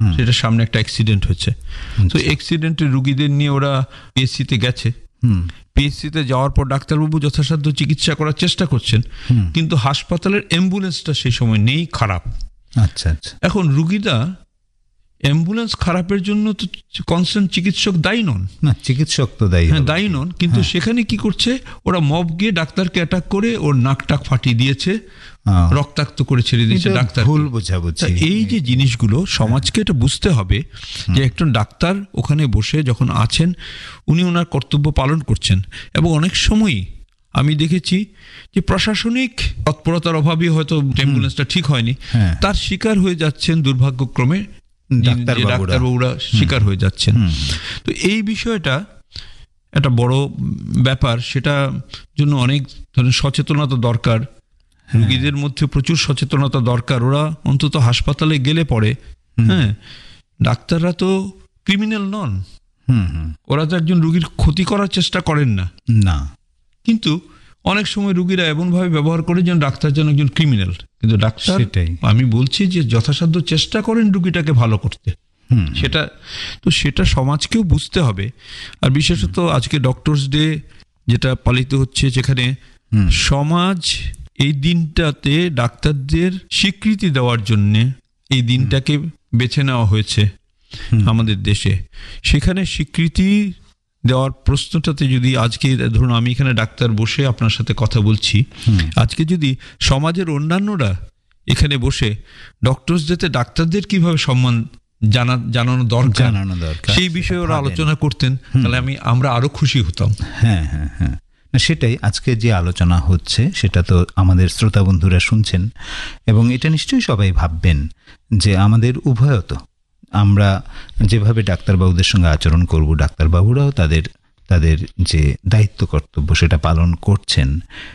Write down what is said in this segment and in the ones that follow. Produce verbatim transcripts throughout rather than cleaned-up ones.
সেটা সামনে একটা অ্যাক্সিডেন্ট হয়েছে। তো অ্যাক্সিডেন্টের রুগীদের নিয়ে ওরা পিএসসিতে গেছে। পিএসসিতে যাওয়ার পর ডাক্তারবাবু যথাসাধ্য চিকিৎসা করার চেষ্টা করছেন, কিন্তু হাসপাতালের অ্যাম্বুলেন্সটা সেই সময় নেই, খারাপ। আচ্ছা আচ্ছা। এখন রুগীরা অ্যাম্বুলেন্স খারাপের জন্য তো কনসার্ন চিকিৎসক দায়ী নন, না চিকিৎসক তো দায়ী, হ্যাঁ দায়ী নন, কিন্তু সেখানে কি করছে ওরা মব গিয়ে ডাক্তারকে অ্যাটাক করে ওর নাক টাক ফাটিয়ে দিয়েছে, রক্তাক্ত করে ছেড়ে দিয়েছে ডাক্তার। ভুল বোঝাবুঝি। এই যে জিনিসগুলো সমাজকে এটা বুঝতে হবে যে একজন ডাক্তার ওখানে বসে যখন আছেন উনি ওনার কর্তব্য পালন করছেন, এবং অনেক সময়ই আমি দেখেছি যে প্রশাসনিক তৎপরতার অভাবে হয়তো অ্যাম্বুলেন্সটা ঠিক হয়নি, তার শিকার হয়ে যাচ্ছেন দুর্ভাগ্যক্রমে ডাক্তারবাবুরা শিকার হয়ে যাচ্ছেন। তো এই বিষয়টা একটা বড় ব্যাপার, সেটা জন্য অনেক ধরনের সচেতনতা দরকার, রোগীদের মধ্যে প্রচুর সচেতনতা দরকার। ওরা অন্তত হাসপাতালে গেলে পরে, হ্যাঁ ডাক্তাররা তো ক্রিমিনাল নন, ওরা তো একজন রোগীর ক্ষতি করার চেষ্টা করেন না না কিন্তু অনেক সময় রোগীরা এমনভাবে ব্যবহার করে যেন ডাক্তার যেন একজন ক্রিমিনাল, কিন্তু ডাক্তার আমি বলছি যে যথাসাধ্য চেষ্টা করেন রোগীটাকে ভালো করতে, সেটা তো সেটা সমাজকেও বুঝতে হবে। আর বিশেষত আজকে ডক্টরস ডে যেটা পালিত হচ্ছে, যেখানে সমাজ এই দিনটাতে ডাক্তারদের স্বীকৃতি দেওয়ার জন্যে এই দিনটাকে বেছে নেওয়া হয়েছে আমাদের দেশে, সেখানে স্বীকৃতি দেওয়ার প্রশ্নটাতে যদি আজকে ধরুন আমি এখানে ডাক্তার বসে আপনার সাথে কথা বলছি, আজকে যদি সমাজের অন্যান্যরা এখানে বসে ডক্টরস ডেতে ডাক্তারদের কিভাবে সম্মান জানা জানানো দরকার সেই বিষয়ে ওরা আলোচনা করতেন, তাহলে আমি আমরা আরো খুশি হতাম। হ্যাঁ হ্যাঁ হ্যাঁ সেটাই আজকে যে আলোচনা হচ্ছে সেটা তো আমাদের শ্রোতা বন্ধুরা শুনছেন, এবং এটা নিশ্চয়ই সবাই ভাববেন যে আমাদের উভয়ত আমরা যেভাবে ডাক্তারবাবুদের সঙ্গে আচরণ করব, ডাক্তারবাবুরাও তাদের তাদের যে দায়িত্ব কর্তব্য সেটা পালন করছেন,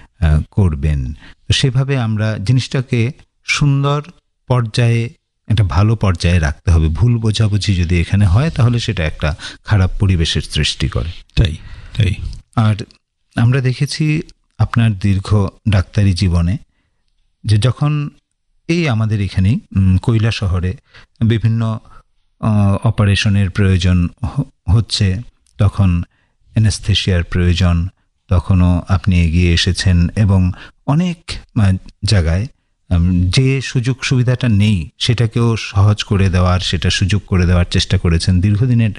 করবেন। তো সেভাবে আমরা জিনিসটাকে সুন্দর পর্যায়ে, একটা ভালো পর্যায়ে রাখতে হবে। ভুল বোঝাবুঝি যদি এখানে হয় তাহলে সেটা একটা খারাপ পরিবেশের সৃষ্টি করে। তাই তাই আর আমরা দেখেছি আপনার দীর্ঘ ডাক্তারি জীবনে যে যখন এই আমাদের এখানেই কৈলা শহরে বিভিন্ন অপারেশনের প্রয়োজন হচ্ছে, তখন অ্যানেস্থেশিয়ার প্রয়োজন, তখনও আপনি এগিয়ে এসেছেন, এবং অনেক জায়গায় যে সুযোগ সুবিধাটা নেই সেটাকেও সহজ করে দেওয়ার, সেটা সুযোগ করে দেওয়ার চেষ্টা করেছেন। দীর্ঘদিনের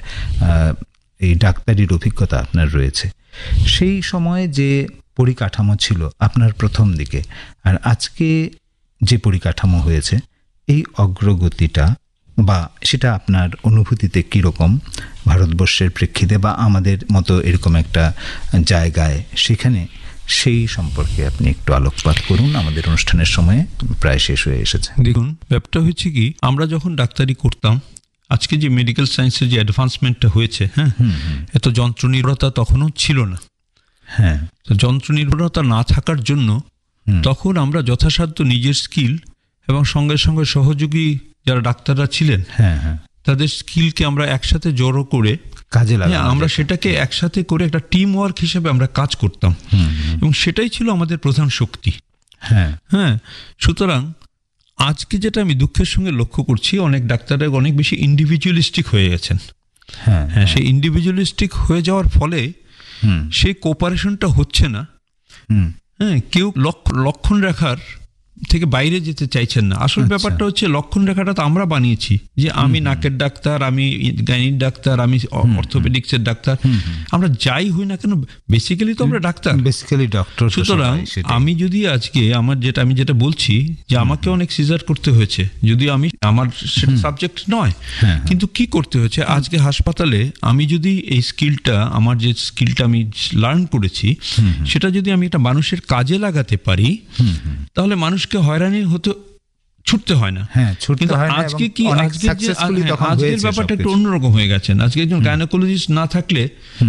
এই ডাক্তারির অভিজ্ঞতা আপনার রয়েছে। সেই সময়ে যে পরিকাঠামো ছিল আপনার প্রথম দিকে আর আজকে যে পরিকাঠামো হয়েছে, এই অগ্রগতিটা বা সেটা আপনার অনুভূতিতে কীরকম ভারতবর্ষের প্রেক্ষিতে বা আমাদের মতো এরকম একটা জায়গায়, সেখানে সেই সম্পর্কে আপনি একটু আলোকপাত করুন। আমাদের অনুষ্ঠানের সময় প্রায় শেষ হয়ে এসেছে। দেখুন ব্যাপারটা হচ্ছে কি, আমরা যখন ডাক্তারি করতাম, আজকে যে মেডিকেল সায়েন্সের যে অ্যাডভান্সমেন্টটা হয়েছে, হ্যাঁ এত যন্ত্র নির্ভরতা তখনও ছিল না। হ্যাঁ, তো যন্ত্র নির্ভরতা না থাকার জন্য তখন আমরা যথাসাধ্য নিজের স্কিল এবং সঙ্গে সঙ্গে সহযোগী যারা ডাক্তাররা ছিলেন, হ্যাঁ হ্যাঁ তাদের স্কিলকে আমরা একসাথে জড়ো করে কাজে লাগাতাম, আমরা সেটাকে একসাথে করে একটা টিম ওয়ার্ক হিসেবে আমরা কাজ করতাম, এবং সেটাই ছিল আমাদের প্রধান শক্তি। হ্যাঁ হ্যাঁ সুতরাং আজকে যেটা আমি দুঃখের সঙ্গে লক্ষ্য করছি, অনেক ডাক্তাররা অনেক বেশি ইন্ডিভিজুয়ালিস্টিক হয়ে গেছেন। হ্যাঁ হ্যাঁ সেই ইন্ডিভিজুয়ালিস্টিক হয়ে যাওয়ার ফলে সেই কোঅপারেশনটা হচ্ছে না। হ্যাঁ কেউ লক্ষণ রেখার থেকে বাইরে যেতে চাইছেন না। আসল ব্যাপারটা হচ্ছে লক্ষণ রেখাটা তো আমরা বানিয়েছি, যে আমি নাকের ডাক্তার, আমি গাইনির ডাক্তার, আমি অর্থোপেডিক্সের ডাক্তার, আমরা যাই হই না কেন বেসিক্যালি তো আমরা ডাক্তার, বেসিক্যালি ডক্টর। সুতরাং আমি যদি আজকে আমার যেটা আমি যেটা বলছি যে আমাকে অনেক সিজার করতে হয়েছে, যদি আমি আমার সেটা সাবজেক্ট নয়, কিন্তু কি করতে হয়েছে আজকে হাসপাতালে, আমি যদি এই স্কিলটা, আমার যে স্কিলটা আমি লার্ন করেছি, সেটা যদি আমি একটা মানুষের কাজে লাগাতে পারি, তাহলে মানুষ হয়রানি হতে ছুটতে হয় না। কিন্তু আজকে কি আজকের ব্যাপারটা একটু অন্যরকম হয়ে গেছেন। আজকে একজন গাইনোকোলজিস্ট না থাকলে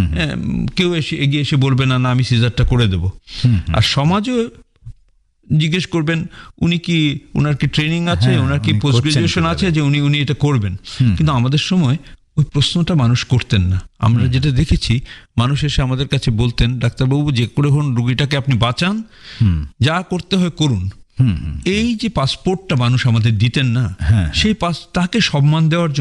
কেউ এসে এগিয়ে এসে বলবে না না আমি সিজারটা করে দেবো, আর সমাজও জিজ্ঞেস করবেন উনি কি, ওনার কি ট্রেনিং আছে, ওনার কি পোস্ট গ্রাজুয়েশন আছে যে উনি উনি এটা করবেন। কিন্তু আমাদের সময় ওই প্রশ্নটা মানুষ করতেন না। আমরা যেটা দেখেছি, মানুষ এসে আমাদের কাছে বলতেন ডাক্তারবাবু যে করে হোন রোগীটাকে আপনি বাঁচান, যা করতে হয় করুন। এই যে পাসপোর্টটা মানুষ আমাদের দিতেন না, সেই পাস তাকে সম্মান দেওয়ার জন্য